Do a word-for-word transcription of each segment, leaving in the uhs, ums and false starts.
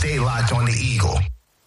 Stay locked on the Eagle.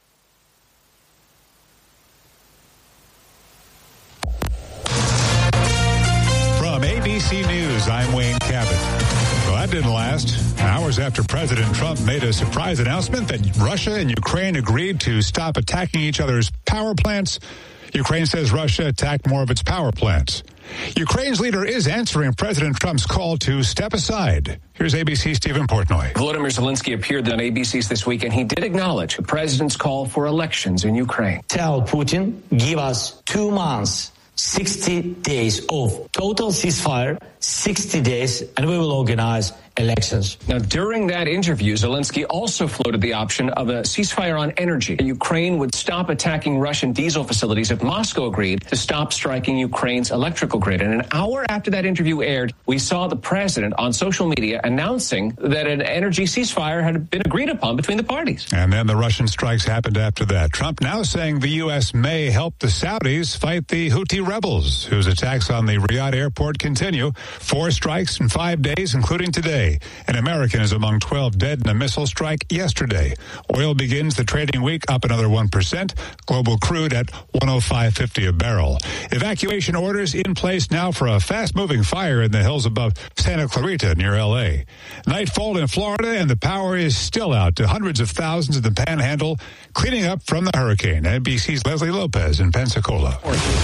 From A B C News, I'm Wayne Cabot. Well, that didn't last. Hours after President Trump made a surprise announcement that Russia and Ukraine agreed to stop attacking each other's power plants, Ukraine says Russia attacked more of its power plants. Ukraine's leader is answering President Trump's call to step aside. Here's A B C's Stephen Portnoy. Volodymyr Zelensky appeared on A B C's This Week, and he did acknowledge the president's call for elections in Ukraine. Tell Putin, give us two months, sixty days of total ceasefire, sixty days, and we will organize elections. Now, during that interview, Zelensky also floated the option of a ceasefire on energy. Ukraine would stop attacking Russian diesel facilities if Moscow agreed to stop striking Ukraine's electrical grid. And an hour after that interview aired, we saw the president on social media announcing that an energy ceasefire had been agreed upon between the parties. And then the Russian strikes happened after that. Trump now saying the U S may help the Saudis fight the Houthi rebels, whose attacks on the Riyadh airport continue. Four strikes in five days, including today. An American is among twelve dead in a missile strike yesterday. Oil begins the trading week up another one percent. Global crude at one oh five fifty a barrel. Evacuation orders in place now for a fast-moving fire in the hills above Santa Clarita near L A. Nightfall in Florida, and the power is still out to hundreds of thousands in the Panhandle, cleaning up from the hurricane. N B C's Leslie Lopez in Pensacola.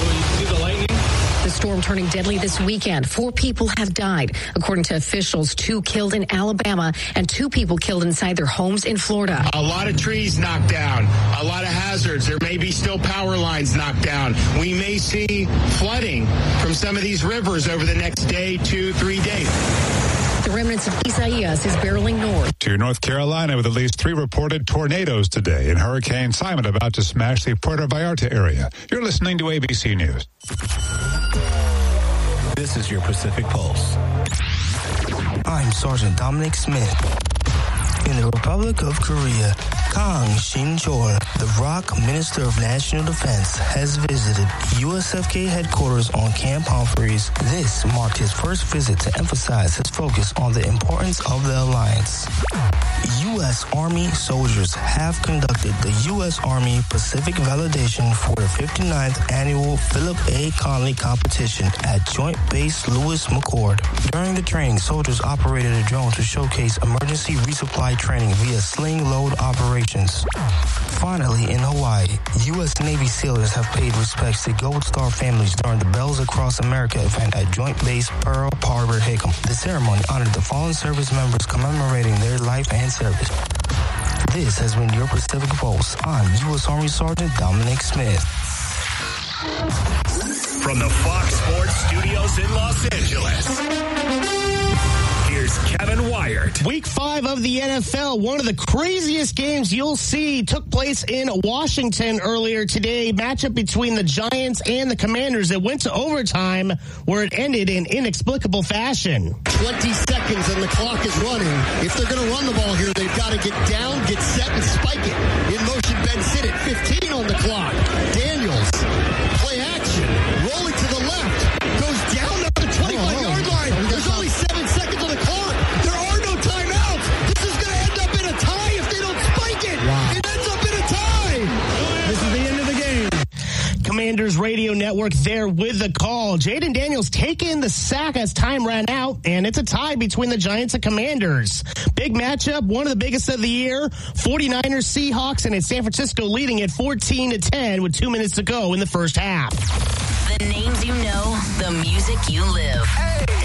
The storm turning deadly this weekend. Four people have died. According to officials, two killed in Alabama and two people killed inside their homes in Florida. A lot of trees knocked down, a lot of hazards. There may be still power lines knocked down. We may see flooding from some of these rivers over the next day, two, three days. The remnants of Isaias is barreling north. To North Carolina with at least three reported tornadoes today, and Hurricane Simon about to smash the Puerto Vallarta area. You're listening to A B C News. This is your Pacific Pulse. I'm Sergeant Dominic Smith. In the Republic of Korea, Kang Shin-chol, the ROK Minister of National Defense, has visited U S F K headquarters on Camp Humphreys. This marked his first visit to emphasize his focus on the importance of the alliance. U S Army soldiers have conducted the U S Army Pacific Validation for the fifty-ninth Annual Philip A. Conley Competition at Joint Base Lewis McChord. During the training, soldiers operated a drone to showcase emergency resupply training via sling load operations. Finally, in Hawaii, U S Navy sailors have paid respects to Gold Star families during the Bells Across America event at Joint Base Pearl Harbor Hickam. The ceremony honored the fallen service members commemorating their life and service. This has been your Pacific Pulse. I'm U S Army Sergeant Dominic Smith. From the Fox Sports Studios in Los Angeles, here's Kevin Wyatt. Week five of the N F L, one of the craziest games you'll see, took place in Washington earlier today. Matchup between the Giants and the Commanders. It went to overtime where it ended in inexplicable fashion. twenty seconds and the clock is running. If they're going to run the ball here, they've got to get down, get set, and spike it. In motion, Ben Sinnott, fifteen on the clock. Daniels, play action, rolling to the left, goes down to the twenty-five-yard line. There's only seven seconds on the clock. There are no timeouts. This is going to end up in a tie if they don't spike it. Wow. It ends up in a tie. This is the end of the game. Commanders Radio Network there with the call. Jaden Daniels taking the sack as time ran out, and it's a tie between the Giants and Commanders. Big matchup, one of the biggest of the year. forty-niners, Seahawks, and it's San Francisco leading at fourteen to ten with two minutes to go in the first half. The names you know, the music you live. Hey,